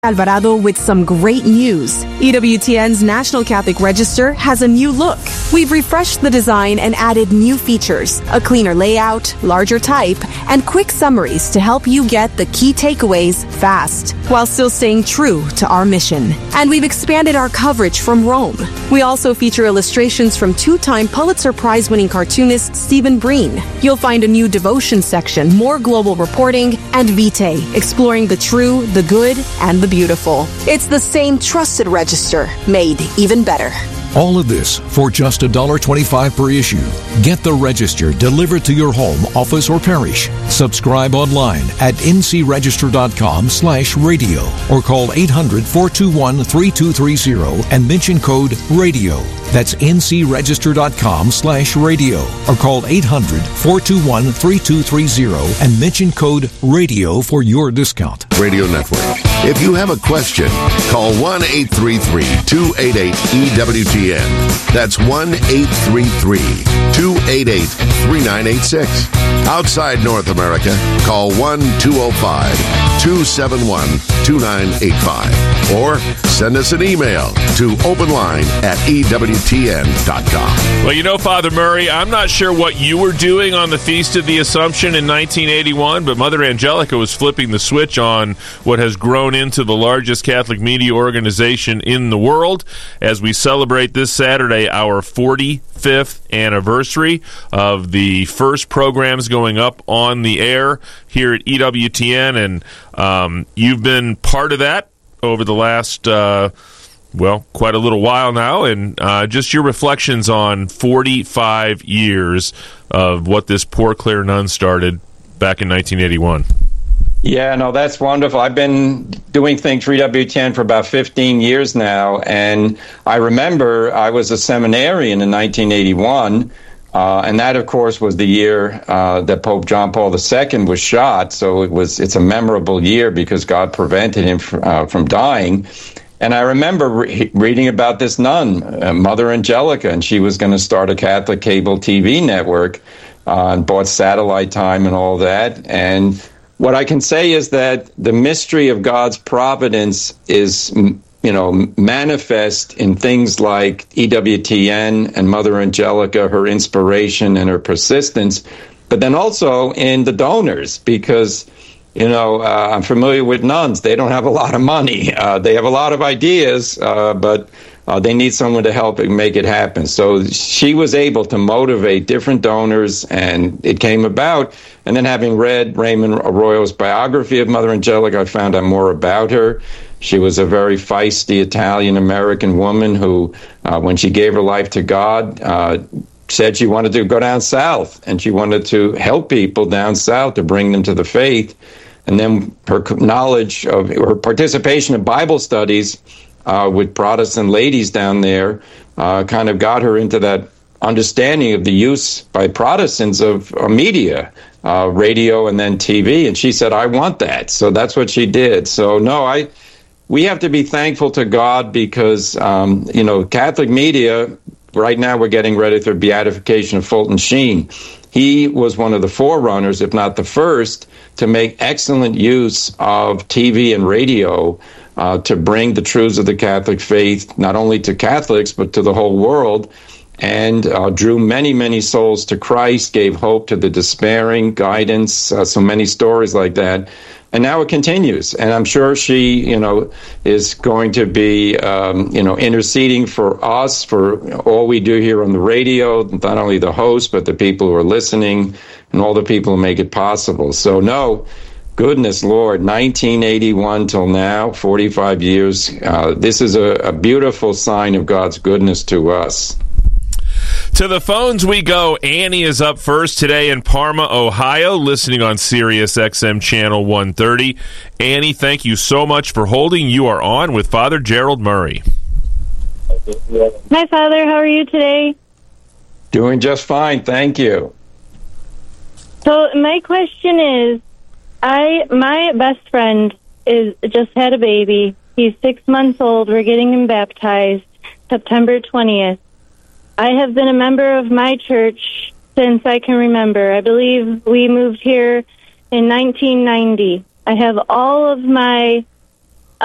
Alvarado with some great news. EWTN's National Catholic Register has a new look. We've refreshed the design and added new features, a cleaner layout, larger type, and quick summaries to help you get the key takeaways fast, while still staying true to our mission. And we've expanded our coverage from Rome. We also feature illustrations from two-time Pulitzer Prize-winning cartoonist Stephen Breen. You'll find a new devotion section, more global reporting, and Vitae, exploring the true, the good, and the beautiful. It's the same trusted register, made even better. All of this for just $1.25 per issue. Get the Register delivered to your home, office, or parish. Subscribe online at ncregister.com/radio or call 800-421-3230 and mention code RADIO. That's ncregister.com/radio or call 800-421-3230 and mention code RADIO for your discount. Radio Network. If you have a question, call 1-833-288-EWTN. That's 1-833-288-3986. Outside North America, call 1-205-271-2985. Or send us an email to openline@EWTN.com. Well, you know, Father Murray, I'm not sure what you were doing on the Feast of the Assumption in 1981, but Mother Angelica was flipping the switch on what has grown into the largest Catholic media organization in the world as we celebrate this Saturday our 45th anniversary of the first programs going up on the air here at EWTN, and you've been part of that over the last, quite a little while now, and just your reflections on 45 years of what this Poor Clare Nun started back in 1981. Yeah, no, that's wonderful. I've been doing things for EWTN for about 15 years now, and I remember I was a seminarian in 1981, and that, of course, was the year that Pope John Paul II was shot, so it's a memorable year because God prevented him from dying. And I remember reading about this nun, Mother Angelica, and she was going to start a Catholic cable TV network and bought satellite time and all that, and what I can say is that the mystery of God's providence is, manifest in things like EWTN and Mother Angelica, her inspiration and her persistence, but then also in the donors, because, I'm familiar with nuns. They don't have a lot of money. They have a lot of ideas, but they need someone to help make it happen. So she was able to motivate different donors, and it came about. And then having read Raymond Arroyo's biography of Mother Angelica, I found out more about her. She was a very feisty Italian-American woman who, when she gave her life to God, said she wanted to go down south, and she wanted to help people down south to bring them to the faith. And then her knowledge of her participation in Bible studies with Protestant ladies down there kind of got her into that understanding of the use by Protestants of media, radio and then TV. And she said, I want that. So that's what she did. So no, we have to be thankful to God because, Catholic media, right now we're getting ready for beatification of Fulton Sheen. He was one of the forerunners, if not the first, to make excellent use of TV and radio to bring the truths of the Catholic faith, not only to Catholics, but to the whole world, and drew many, many souls to Christ, gave hope to the despairing, guidance, so many stories like that. And now it continues. And I'm sure she, is going to be, interceding for us, for all we do here on the radio, not only the host, but the people who are listening and all the people who make it possible. So no, goodness, Lord, 1981 till now, 45 years. This is a beautiful sign of God's goodness to us. To the phones we go. Annie is up first today in Parma, Ohio, listening on Sirius XM Channel 130. Annie, thank you so much for holding. You are on with Father Gerald Murray. Hi, Father. How are you today? Doing just fine, thank you. So my question is, my best friend just had a baby. He's 6 months old. We're getting him baptized September 20th. I have been a member of my church since I can remember. I believe we moved here in 1990. I have all of my